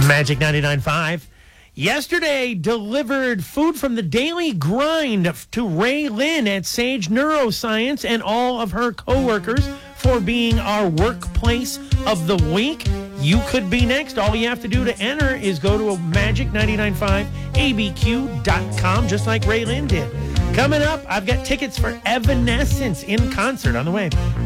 Magic 99.5. Yesterday delivered food from the Daily Grind to Ray Lynn at Sage Neuroscience and all of her coworkers for being our workplace of the week. You could be next. All you have to do to enter is go to magic995abq.com, just like Ray Lynn did. Coming up, I've got tickets for Evanescence in concert on the way.